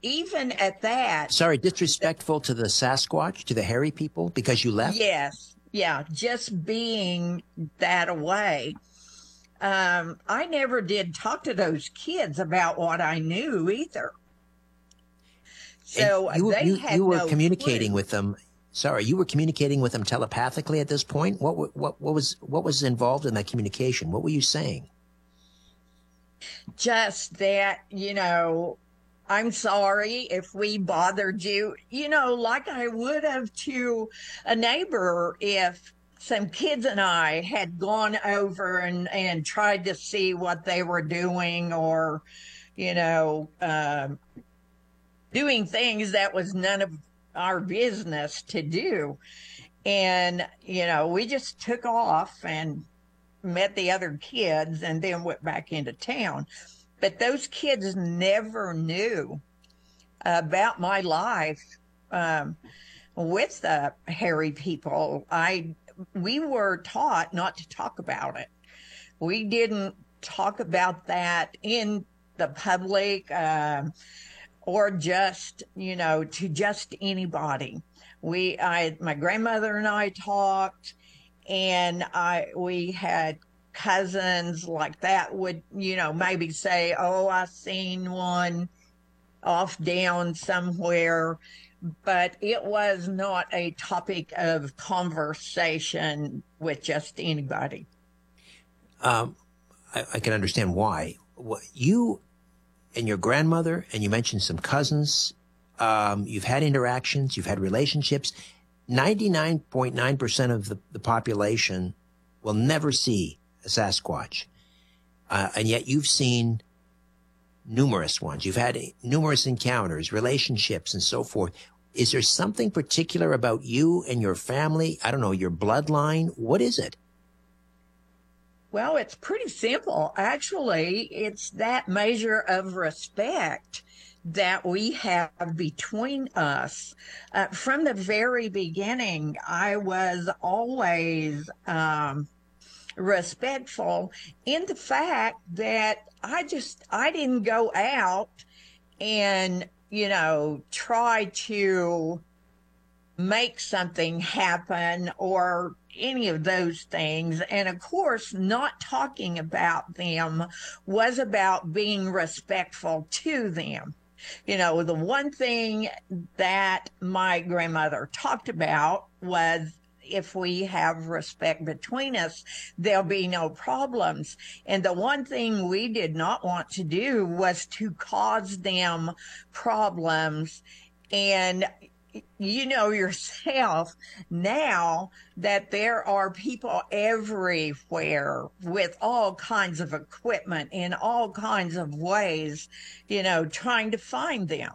even at that, Sorry, disrespectful to the Sasquatch, to the hairy people, because you left? yes, yeah, just being that way. I never did talk to those kids about what I knew either. And So they had you were no communicating clue. with them. Sorry, you were communicating with them telepathically at this point. What was involved in that communication? What were you saying? Just that, I'm sorry if we bothered you, like I would have to a neighbor if some kids and I had gone over and tried to see what they were doing, or, you know, um doing things that was none of our business to do. And, we just took off and met the other kids and then went back into town. But those kids never knew about my life um, with the hairy people. We were taught not to talk about it. We didn't talk about that in the public, or just, to just anybody. My grandmother and I talked, and we had cousins like that would, maybe say, "Oh, I seen one off down somewhere," but it was not a topic of conversation with just anybody. Um, I can understand why. You and your grandmother, and you mentioned some cousins, you've had interactions, you've had relationships. 99.9% of the population will never see a Sasquatch. And yet you've seen numerous ones. You've had numerous encounters, relationships, and so forth. Is there something particular about you and your family? I don't know, your bloodline? What is it? Well, it's pretty simple. Actually, it's that measure of respect that we have between us. From the very beginning, I was always respectful in the fact that I didn't go out and, try to make something happen or any of those things. And of course, not talking about them was about being respectful to them. The one thing that my grandmother talked about was, if we have respect between us, there'll be no problems. And the one thing we did not want to do was to cause them problems. And you know yourself now that there are people everywhere with all kinds of equipment in all kinds of ways, trying to find them.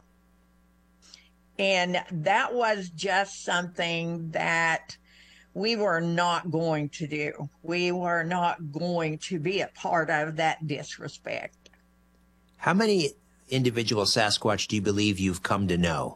And that was just something that we were not going to do. We were not going to be a part of that disrespect. How many individual Sasquatch do you believe you've come to know?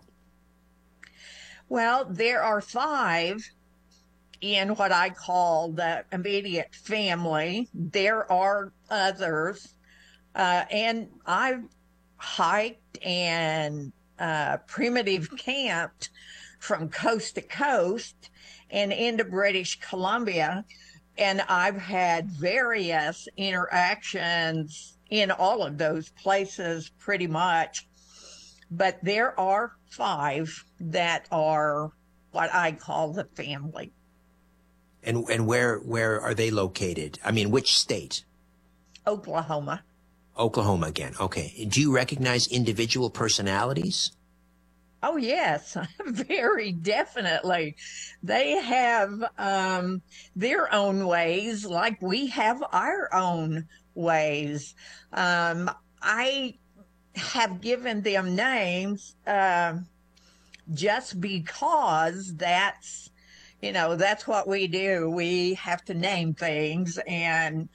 Well, there are 5 in what I call the immediate family. There are others, and I've hiked and primitive camped from coast to coast and into British Columbia, and I've had various interactions in all of those places pretty much. But there are 5 that are what I call the family. And where are they located? I mean, which state? Oklahoma. Oklahoma again. Okay. Do you recognize individual personalities? Oh, yes, very definitely. They have their own ways, like we have our own ways. I have given them names just because that's what we do. We have to name things, and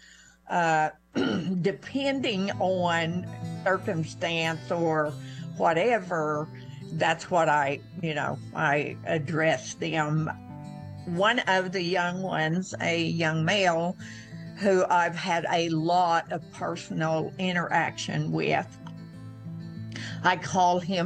depending on circumstance or whatever, that's what I address them. One of the young ones, a young male who I've had a lot of personal interaction with, I call him